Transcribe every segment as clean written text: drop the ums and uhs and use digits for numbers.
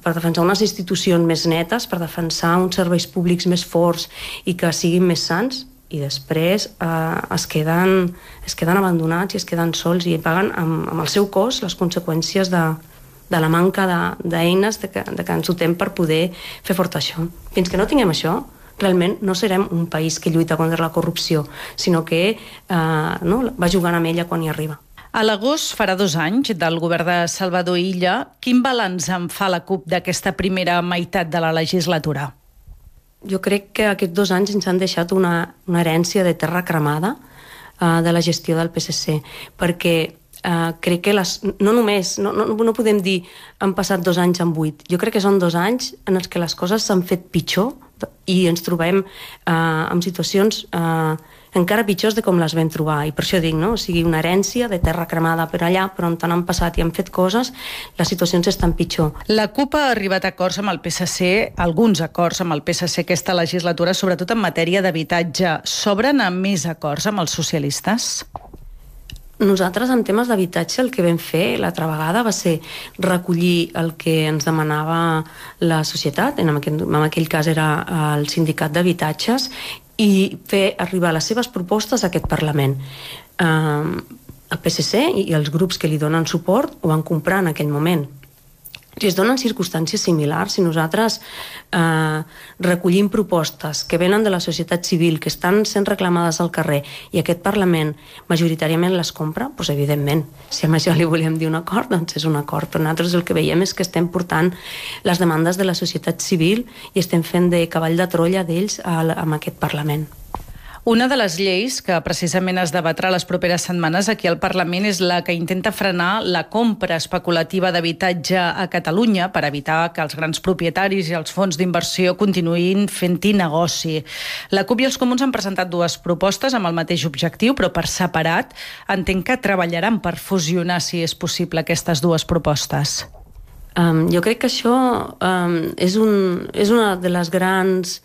per defensar unes institucions més netes, per defensar uns serveis públics més forts i que siguin més sants, i després es queden abandonats i es queden sols i paguen amb el seu cos les conseqüències de la manca d'eines que ens dotem per poder fer fort això. Fins que no tinguem això, realment no serem un país que lluita contra la corrupció, sinó que va jugant amb ella quan hi arriba. A l'agost farà 2 anys del govern de Salvador Illa. Quin balanç en fa la CUP d'aquesta primera meitat de la legislatura? Jo crec que aquests 2 anys ens han deixat una herència de terra cremada de la gestió del PSC, perquè crec que no podem dir han passat 2 anys en 8. Jo crec que són 2 anys en els que les coses s'han fet pitjor i ens trobem en situacions encara pitjors de com les vam trobar, i per això dic, no? O sigui, una herència de terra cremada per allà, però on han passat i han fet coses, les situacions estan pitjor. La CUP ha arribat a acords amb el PSC, alguns acords amb el PSC aquesta legislatura, sobretot en matèria d'habitatge. S'obren a més acords amb els socialistes? Nosaltres, en temes d'habitatge, el que vam fer l'altra vegada va ser recollir el que ens demanava la societat, en aquell cas era el sindicat d'habitatges, i fer arribar les seves propostes a aquest Parlament. El PSC i els grups que li donen suport ho van comprar en aquell moment. Si es donen circumstàncies similars, si nosaltres recollim propostes que venen de la societat civil, que estan sent reclamades al carrer, i aquest Parlament majoritàriament les compra, doncs evidentment, si amb això li volem dir un acord, doncs és un acord. Però nosaltres el que veiem és que estem portant les demandes de la societat civil i estem fent de cavall de Troia d'ells amb aquest Parlament. Una de les lleis que precisament es debatrà les properes setmanes aquí al Parlament és la que intenta frenar la compra especulativa d'habitatge a Catalunya per evitar que els grans propietaris i els fons d'inversió continuïn fent-hi negoci. La CUP i els Comuns han presentat 2 propostes amb el mateix objectiu, però per separat. Entenc que treballaran per fusionar, si és possible, aquestes 2 propostes. Jo crec que això és una de les grans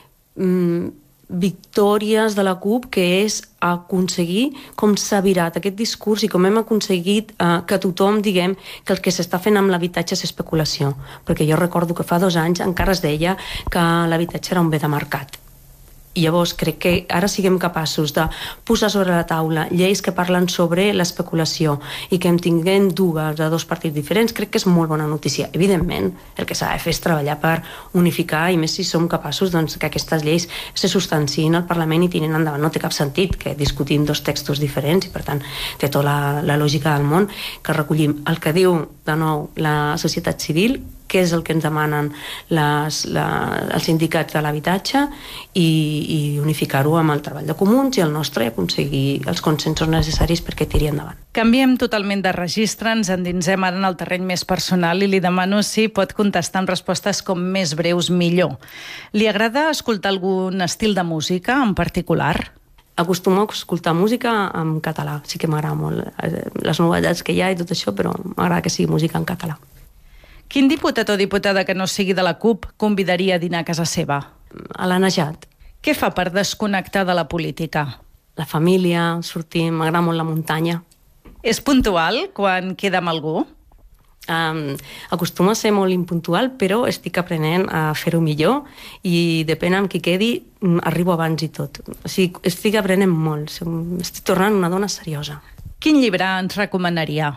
victòries de la CUP, que és aconseguir com s'ha virat aquest discurs i com hem aconseguit que tothom diguem que el que s'està fent amb l'habitatge és especulació. Perquè jo recordo que fa 2 anys encara es deia que l'habitatge era un bé de mercat. I llavors crec que ara siguem capaços de posar sobre la taula lleis que parlen sobre l'especulació i que en tinguem 2 de 2 partits diferents, crec que és molt bona notícia. Evidentment, el que s'ha de fer és treballar per unificar, i més si som capaços que aquestes lleis se substanciïn al Parlament i tirin endavant. No té cap sentit que discutim 2 textos diferents, i per tant té tota la lògica del món que recollim el que diu de nou la societat civil, què és el que ens demanen els sindicats de l'habitatge, i unificar-ho amb el treball de Comuns i el nostre, i aconseguir els consensos necessaris perquè tiri endavant. Canviem totalment de registre, ens endinsem ara en el terreny més personal i li demano si pot contestar amb respostes com més breus millor. Li agrada escoltar algun estil de música en particular? Acostumo a escoltar música en català, sí que m'agrada molt les novetats que hi ha i tot això, però m'agrada que sigui música en català. Quin diputat o diputada que no sigui de la CUP convidaria a dinar a casa seva? A la Najat. Què fa per desconnectar de la política? La família, sortir, m'agrada molt la muntanya. És puntual quan queda amb algú? Acostuma a ser molt impuntual, però estic aprenent a fer-ho millor, i depèn amb qui quedi arribo abans i tot. O sigui, estic aprenent molt, estic tornant una dona seriosa. Quin llibre ens recomanaria?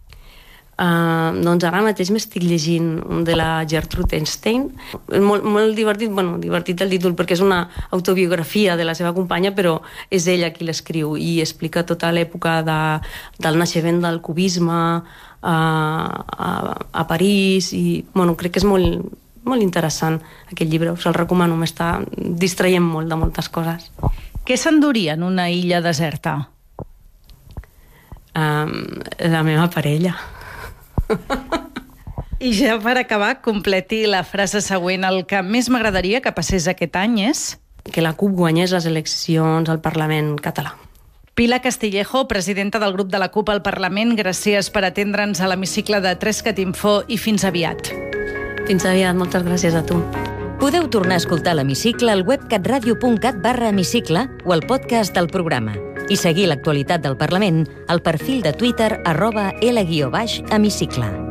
Doncs ara mateix m'estic llegint un de la Gertrude Einstein, molt divertit, divertit el títol perquè és una autobiografia de la seva companya, però és ella qui l'escriu i explica tota l'època del naixement del cubisme a París, i crec que és molt interessant aquest llibre, us el recomano, m'està distraient molt de moltes coses. Què s'enduria en una illa deserta? La meva parella. I ja per acabar, completi la frase següent. El que més m'agradaria que passés aquest any és... que la CUP guanyés les eleccions al Parlament català. Pilar Castillejo, presidenta del grup de la CUP al Parlament, gràcies per atendre'ns a l'hemicicle de 3cat Info i fins aviat. Fins aviat, moltes gràcies a tu. Podeu tornar a escoltar l'hemicicle al web catradio.cat/hemicicle o al podcast del programa. I seguir l'actualitat del Parlament al perfil de Twitter @L_hemicicle.